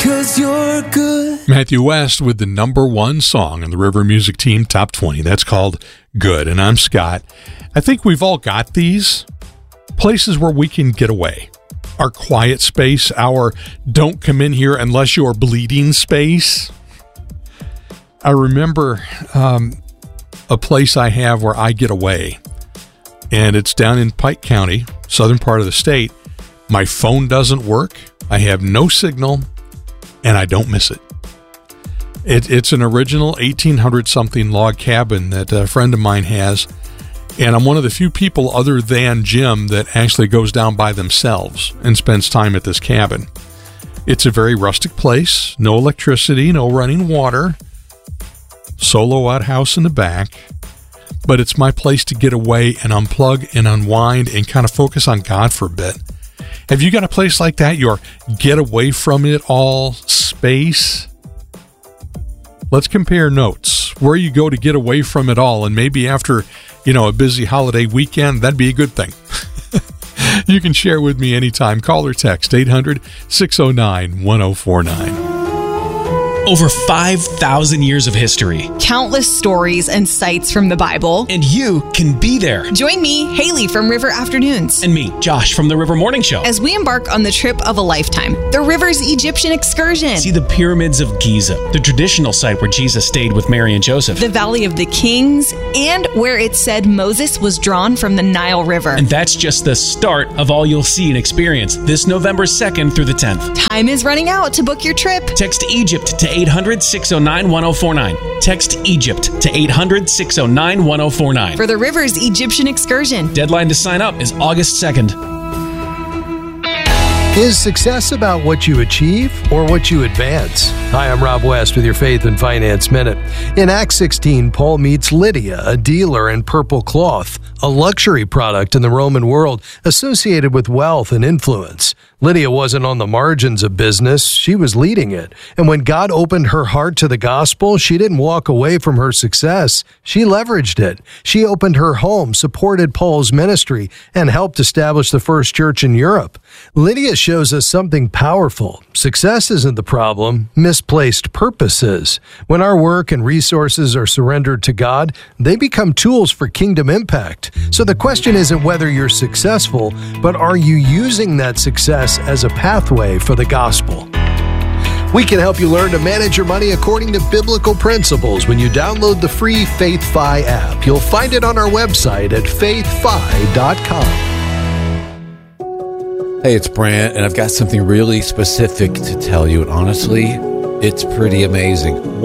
'cause you're good. Matthew West with the number one song in the River Music Team Top 20. That's called Good. And I'm Scott. I think we've all got these places where we can get away. Our quiet space, our don't come in here unless you're bleeding space. I remember a place I have where I get away, and it's down in Pike County, southern part of the state. My phone doesn't work. I have no signal, and I don't miss it. It's an original 1800-something log cabin that a friend of mine has, and I'm one of the few people other than Jim that actually goes down by themselves and spends time at this cabin. It's a very rustic place, no electricity, no running water, solo outhouse in the back, but it's my place to get away and unplug and unwind and kind of focus on God for a bit. Have you got a place like that, your get away from it all space? Let's compare notes. Where you go to get away from it all, and maybe after, a busy holiday weekend, that'd be a good thing. You can share with me anytime. Call or text 800-609-1049. Over 5,000 years of history. Countless stories and sights from the Bible. And you can be there. Join me, Haley from River Afternoons. And me, Josh from the River Morning Show. As we embark on the trip of a lifetime, the River's Egyptian excursion. See the pyramids of Giza, the traditional site where Jesus stayed with Mary and Joseph. The Valley of the Kings, and where it said Moses was drawn from the Nile River. And that's just the start of all you'll see and experience this November 2nd through the 10th. Time is running out to book your trip. Text Egypt to 800-609-1049. Text Egypt to 800-609-1049. For the River's Egyptian excursion. Deadline to sign up is August 2nd. Is success about what you achieve or what you advance? Hi, I'm Rob West with your Faith and Finance Minute. In Acts 16, Paul meets Lydia, a dealer in purple cloth, a luxury product in the Roman world associated with wealth and influence. Lydia wasn't on the margins of business, she was leading it. And when God opened her heart to the gospel, she didn't walk away from her success. She leveraged it. She opened her home, supported Paul's ministry, and helped establish the first church in Europe. Lydia shows us something powerful. Success isn't the problem, misplaced purpose is. When our work and resources are surrendered to God, they become tools for kingdom impact. So the question isn't whether you're successful, but are you using that success as a pathway for the gospel? We can help you learn to manage your money according to biblical principles when you download the free FaithFi app. You'll find it on our website at faithfi.com. Hey, it's Brant, and I've got something really specific to tell you, and honestly, it's pretty amazing.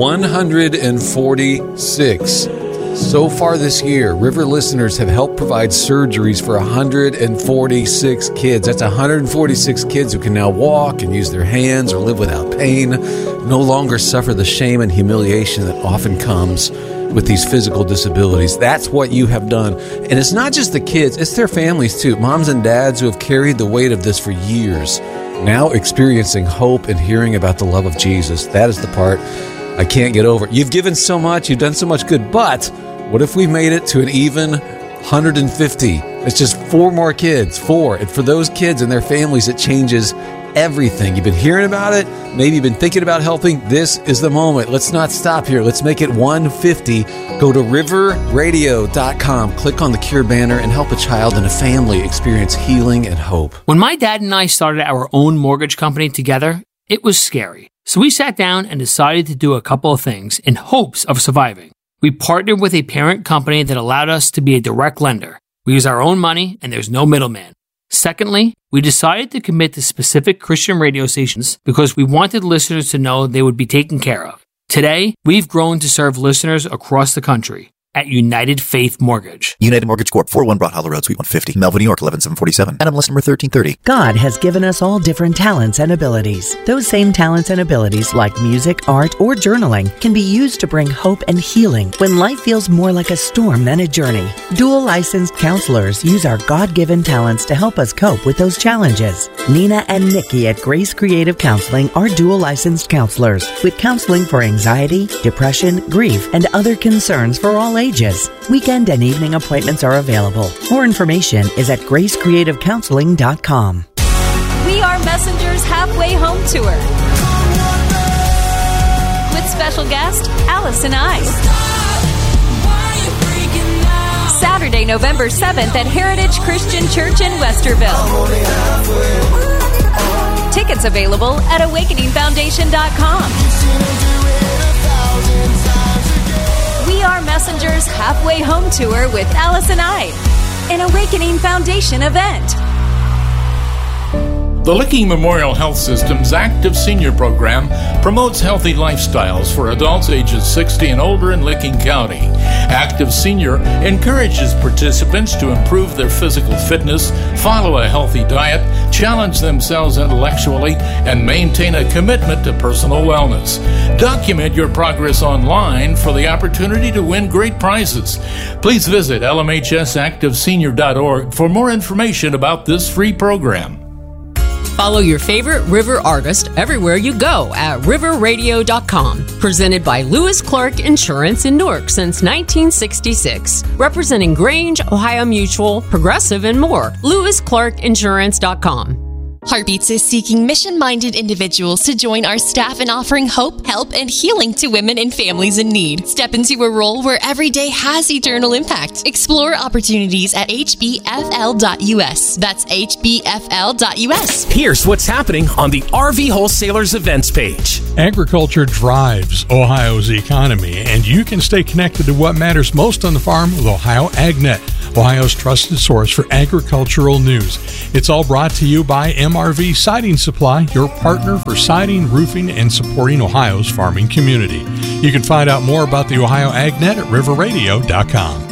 146. So far this year, River listeners have helped provide surgeries for 146 kids. That's 146 kids who can now walk and use their hands or live without pain, no longer suffer the shame and humiliation that often comes with these physical disabilities. That's what you have done. And it's not just the kids, it's their families too. Moms and dads who have carried the weight of this for years, now experiencing hope and hearing about the love of Jesus. That is the part I can't get over. You've given so much, you've done so much good, but what if we made it to an even 150? It's just 4 more kids, 4. And for those kids and their families, it changes everything. You've been hearing about it. Maybe you've been thinking about helping. This is the moment. Let's not stop here. Let's make it 150. Go to riverradio.com, click on the Cure banner, and help a child and a family experience healing and hope. When my dad and I started our own mortgage company together, it was scary. So we sat down and decided to do a couple of things in hopes of surviving. We partnered with a parent company that allowed us to be a direct lender. We use our own money and there's no middleman. Secondly, we decided to commit to specific Christian radio stations because we wanted listeners to know they would be taken care of. Today, we've grown to serve listeners across the country at United Faith Mortgage. United Mortgage Corp., 401 Broad Hollow Road, Suite 150, Melville, New York, 11747. NMLS number 1330. God has given us all different talents and abilities. Those same talents and abilities, like music, art, or journaling, can be used to bring hope and healing when life feels more like a storm than a journey. Dual licensed counselors use our God-given talents to help us cope with those challenges. Nina and Nikki at Grace Creative Counseling are dual licensed counselors with counseling for anxiety, depression, grief, and other concerns for all ages. Weekend and evening appointments are available. More information is at gracecreativecounseling.com. We are Messenger's Halfway Home Tour. guest, Alice and I. Saturday, November 7th at Heritage Christian Church in Westerville. Tickets available at awakeningfoundation.com. We Are Messengers Halfway Home Tour with Alice and I, an Awakening Foundation event. The Licking Memorial Health System's Active Senior Program promotes healthy lifestyles for adults ages 60 and older in Licking County. Active Senior encourages participants to improve their physical fitness, follow a healthy diet, challenge themselves intellectually, and maintain a commitment to personal wellness. Document your progress online for the opportunity to win great prizes. Please visit lmhsactivesenior.org for more information about this free program. Follow your favorite River artist everywhere you go at riverradio.com. Presented by Lewis Clark Insurance in Newark since 1966. Representing Grange, Ohio Mutual, Progressive, and more. LewisClarkInsurance.com. Heartbeats is seeking mission-minded individuals to join our staff in offering hope, help, and healing to women and families in need. Step into a role where every day has eternal impact. Explore opportunities at hbfl.us. That's hbfl.us. Here's what's happening on the RV Wholesalers events page. Agriculture drives Ohio's economy, and you can stay connected to what matters most on the farm with Ohio AgNet, Ohio's trusted source for agricultural news. It's all brought to you by MRV Siding Supply, your partner for siding, roofing, and supporting Ohio's farming community. You can find out more about the Ohio AgNet at riverradio.com.